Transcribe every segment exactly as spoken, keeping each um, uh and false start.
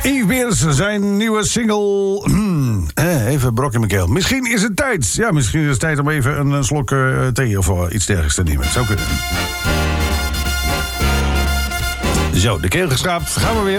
Yves Beers, zijn nieuwe single. eh, even brok in mijn keel. Misschien is het tijd. Ja, misschien is het tijd om even een, een slok uh, thee of uh, iets dergelijks te nemen. Zou kunnen. Zo, de keel geschraapt. Gaan we weer.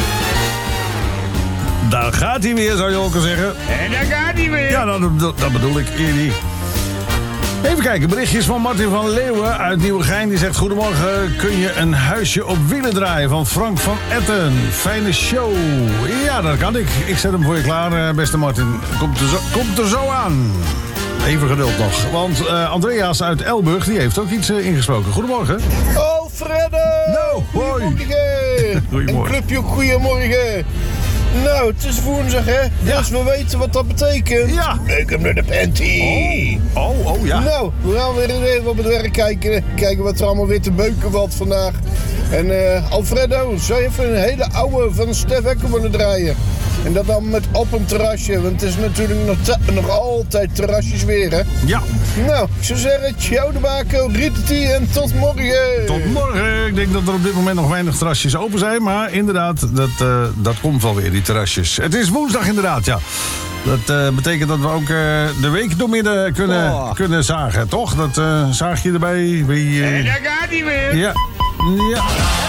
Daar gaat hij weer, zou je ook kunnen zeggen. En daar gaat hij weer. Ja, dat, dat, dat bedoel ik. Eerder. Even kijken, berichtjes van Martin van Leeuwen uit Nieuwegein. Die zegt: goedemorgen, kun je een huisje op wielen draaien van Frank van Etten? Fijne show. Ja, dat kan ik. Ik zet hem voor je klaar, beste Martin. Komt er zo, komt er zo aan. Even geduld nog. Want uh, Andreas uit Elburg, die heeft ook iets uh, ingesproken. Goedemorgen. Oh, Fredde! Nou, hoi. Goedemorgen. Goedemorgen. Een clubje, goedemorgen. Nou, het is woensdag, hè? Ja. Dus we weten wat dat betekent. Ja. Ik heb naar de panty. Oh, oh, oh ja. Nou, we gaan weer even op het werk kijken. Kijken wat er allemaal weer te beuken valt vandaag. En uh, Alfredo, zou je even een hele oude van Stef Ecker willen draaien? En dat dan met op een terrasje, want het is natuurlijk nog, te- nog altijd terrasjes weer, hè? Ja. Nou, ik zou zeggen, ciao de bako, riteti en tot morgen. Tot morgen. Ik denk dat er op dit moment nog weinig terrasjes open zijn. Maar inderdaad, dat, uh, dat komt wel weer, die terrasjes. Het is woensdag inderdaad, ja. Dat uh, betekent dat we ook uh, de week door midden kunnen, Oh. kunnen zagen, toch? Dat uh, zaagje erbij. Wie, uh... En daar gaat hij weer. Ja. Ja.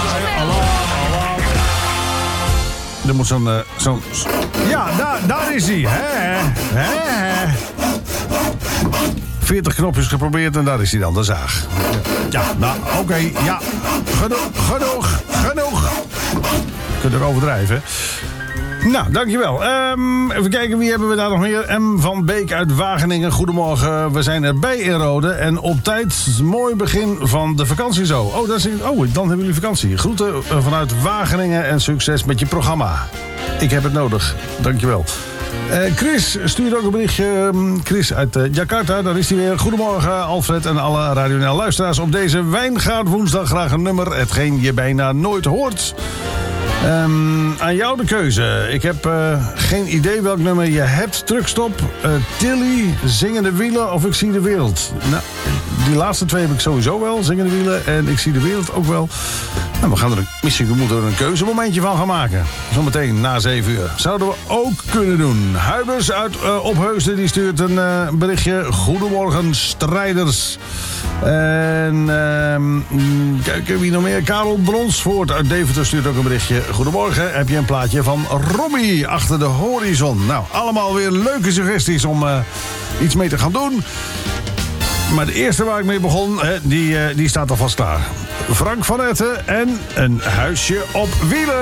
Er moet zo'n... Uh, zo'n... Ja, daar, daar is hij. Hè? Hè? veertig knopjes geprobeerd en daar is hij dan, de zaag. Ja, nou, oké. Okay, ja. Genoeg, genoeg, genoeg. Je kunt er overdrijven. Nou, dankjewel. Um, even kijken, wie hebben we daar nog meer? M. van Beek uit Wageningen. Goedemorgen, we zijn erbij in Rode. En op tijd, mooi begin van de vakantie zo. Oh, dat is, oh dan hebben jullie vakantie. Groeten vanuit Wageningen en succes met je programma. Ik heb het nodig, dankjewel. Uh, Chris stuurt ook een berichtje. Chris uit uh, Jakarta, daar is hij weer. Goedemorgen Alfred en alle Radio N L luisteraars. Op deze Wijngaard woensdag graag een nummer. Hetgeen je bijna nooit hoort. Um, aan jou de keuze. Ik heb uh, geen idee welk nummer je hebt. Truckstop, uh, Tilly, Zingende Wielen of Ik Zie de Wereld. Nou, die laatste twee heb ik sowieso wel. Zingende Wielen en Ik Zie de Wereld ook wel. Nou, we gaan er een, misschien moeten we er een keuzemomentje van gaan maken. Zometeen na zeven uur. Zouden we ook kunnen doen. Huibers uit uh, Opheusden die stuurt een uh, berichtje. Goedemorgen strijders. En uh, kijk, wie nog meer? Karel Bronsvoort uit Deventer stuurt ook een berichtje. Goedemorgen, heb je een plaatje van Robbie achter de horizon? Nou, allemaal weer leuke suggesties om uh, iets mee te gaan doen. Maar de eerste waar ik mee begon, hè, die, uh, die staat alvast klaar. Frank van Etten en een huisje op wielen.